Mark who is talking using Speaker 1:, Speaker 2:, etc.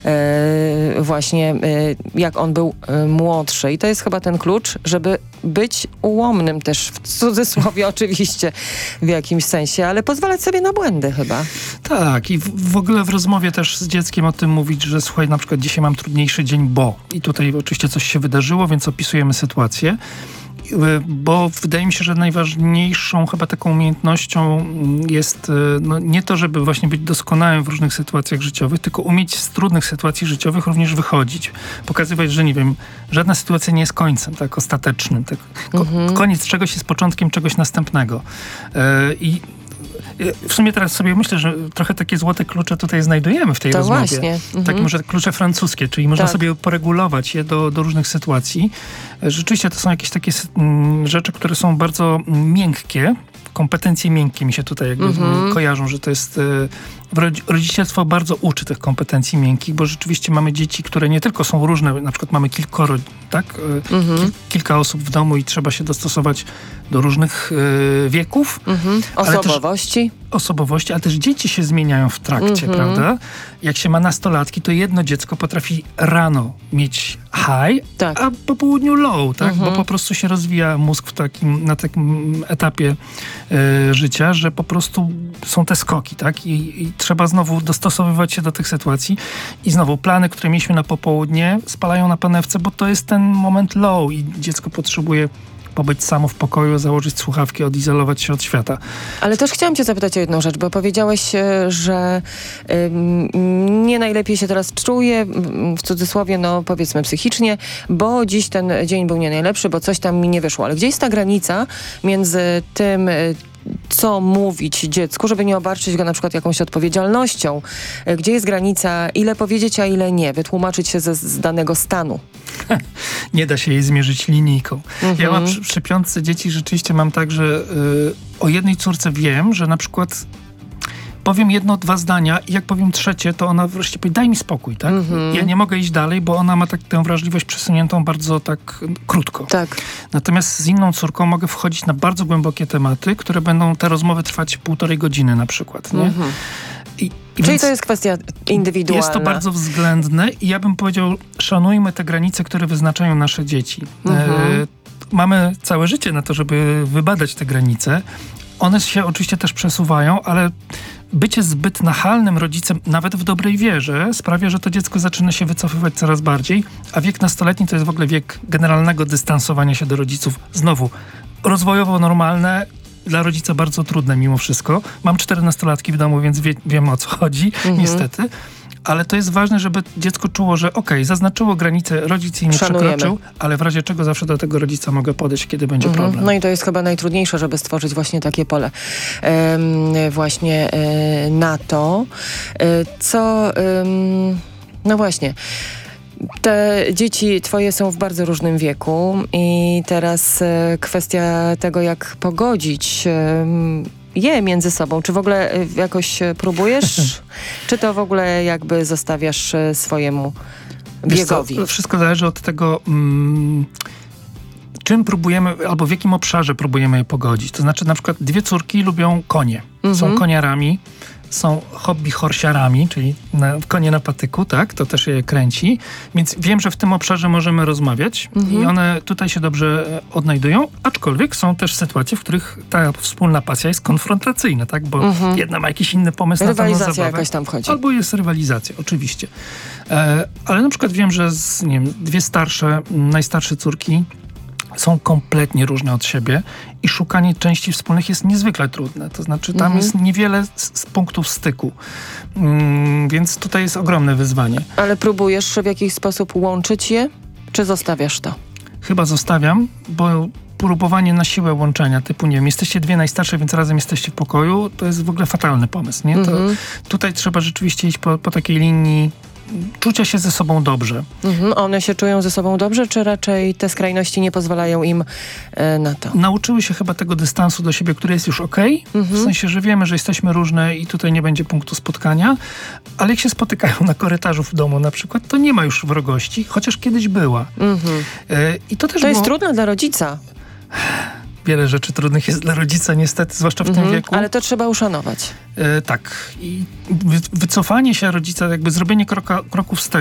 Speaker 1: właśnie jak on był młodszy. I to jest chyba ten klucz, żeby być ułomnym też, w cudzysłowie oczywiście, w jakimś sensie, ale pozwalać sobie na błędy chyba.
Speaker 2: Tak, i w ogóle w rozmowie też z dzieckiem o tym mówić, że słuchaj, na przykład dzisiaj mam trudniejszy dzień, bo... I tutaj oczywiście coś się wydarzyło, więc opisujemy sytuację. Bo wydaje mi się, że najważniejszą chyba taką umiejętnością jest nie to, żeby właśnie być doskonałym w różnych sytuacjach życiowych, tylko umieć z trudnych sytuacji życiowych również wychodzić. Pokazywać, że nie wiem, żadna sytuacja nie jest końcem, tak, ostatecznym. Tak, koniec czegoś jest początkiem czegoś następnego. I w sumie teraz sobie myślę, że trochę takie złote klucze tutaj znajdujemy w tej rozmowie.
Speaker 1: Właśnie.
Speaker 2: Takie może klucze francuskie, czyli można sobie poregulować je do różnych sytuacji. Rzeczywiście to są jakieś takie rzeczy, które są bardzo miękkie. Kompetencje miękkie mi się tutaj jakby kojarzą, że to jest... Rodzicielstwo bardzo uczy tych kompetencji miękkich, bo rzeczywiście mamy dzieci, które nie tylko są różne, na przykład mamy kilkoro, tak? Kilka osób w domu i trzeba się dostosować do różnych wieków. Osobowości, ale też dzieci się zmieniają w trakcie, prawda? Jak się ma nastolatki, to jedno dziecko potrafi rano mieć high, a po południu low, tak? Bo po prostu się rozwija mózg na takim etapie życia, że po prostu są te skoki, tak? I trzeba znowu dostosowywać się do tych sytuacji. I znowu plany, które mieliśmy na popołudnie, spalają na panewce, bo to jest ten moment low i dziecko potrzebuje pobyć samo w pokoju, założyć słuchawki, odizolować się od świata.
Speaker 1: Ale też chciałam cię zapytać o jedną rzecz, bo powiedziałeś, że nie najlepiej się teraz czuję, w cudzysłowie, no powiedzmy psychicznie, bo dziś ten dzień był nie najlepszy, bo coś tam mi nie wyszło. Ale gdzie jest ta granica między tym, co mówić dziecku, żeby nie obarczyć go na przykład jakąś odpowiedzialnością? Gdzie jest granica, ile powiedzieć, a ile nie? Wytłumaczyć się z danego stanu.
Speaker 2: Nie da się jej zmierzyć linijką. Ja mam przy piątce dzieci rzeczywiście mam tak, że o jednej córce wiem, że na przykład powiem jedno, dwa zdania i jak powiem trzecie, to ona wreszcie powie, daj mi spokój, tak? Ja nie mogę iść dalej, bo ona ma tę wrażliwość przesuniętą bardzo tak krótko.
Speaker 1: Tak.
Speaker 2: Natomiast z inną córką mogę wchodzić na bardzo głębokie tematy, które będą, te rozmowy trwać 1,5 godziny na przykład, nie?
Speaker 1: Czyli to jest kwestia indywidualna.
Speaker 2: Jest to bardzo względne i ja bym powiedział, szanujmy te granice, które wyznaczają nasze dzieci. Mamy całe życie na to, żeby wybadać te granice. One się oczywiście też przesuwają, ale bycie zbyt nachalnym rodzicem, nawet w dobrej wierze, sprawia, że to dziecko zaczyna się wycofywać coraz bardziej, a wiek nastoletni to jest w ogóle wiek generalnego dystansowania się do rodziców. Znowu, rozwojowo normalne, dla rodzica bardzo trudne mimo wszystko. Mam 14-latki w domu, więc wiem o co chodzi, niestety. Ale to jest ważne, żeby dziecko czuło, że zaznaczyło granicę, rodzic jej nie przekroczył, ale w razie czego zawsze do tego rodzica mogę podejść, kiedy będzie problem.
Speaker 1: No i to jest chyba najtrudniejsze, żeby stworzyć właśnie takie pole na to, co... no właśnie... Te dzieci twoje są w bardzo różnym wieku i teraz kwestia tego, jak pogodzić je między sobą. Czy w ogóle jakoś próbujesz, czy to w ogóle jakby zostawiasz swojemu biegowi?
Speaker 2: To wszystko zależy od tego, czym próbujemy, albo w jakim obszarze próbujemy je pogodzić. To znaczy na przykład dwie córki lubią konie. Są koniarami. Są hobby horsiarami, czyli konie na patyku, tak? To też je kręci. Więc wiem, że w tym obszarze możemy rozmawiać i one tutaj się dobrze odnajdują, aczkolwiek są też sytuacje, w których ta wspólna pasja jest konfrontacyjna, tak? Bo jedna ma jakiś inny pomysł na daną zabawę.
Speaker 1: Jakaś tam wchodzi.
Speaker 2: Albo jest rywalizacja, oczywiście. Ale na przykład wiem, że dwie najstarsze córki są kompletnie różne od siebie i szukanie części wspólnych jest niezwykle trudne. To znaczy tam jest niewiele z punktów styku. Więc tutaj jest ogromne wyzwanie.
Speaker 1: Ale próbujesz w jakiś sposób łączyć je? Czy zostawiasz to?
Speaker 2: Chyba zostawiam, bo próbowanie na siłę łączenia, typu nie wiem, jesteście dwie najstarsze, więc razem jesteście w pokoju, to jest w ogóle fatalny pomysł, nie? To tutaj trzeba rzeczywiście iść po takiej linii czucia się ze sobą dobrze.
Speaker 1: One się czują ze sobą dobrze, czy raczej te skrajności nie pozwalają im na to?
Speaker 2: Nauczyły się chyba tego dystansu do siebie, który jest już okej. W sensie, że wiemy, że jesteśmy różne i tutaj nie będzie punktu spotkania, ale jak się spotykają na korytarzu w domu na przykład, to nie ma już wrogości, chociaż kiedyś była. I to też
Speaker 1: jest trudne dla rodzica.
Speaker 2: wiele rzeczy trudnych jest dla rodzica niestety, zwłaszcza w tym wieku.
Speaker 1: Ale to trzeba uszanować.
Speaker 2: Tak. I wycofanie się rodzica, jakby zrobienie kroku wstecz,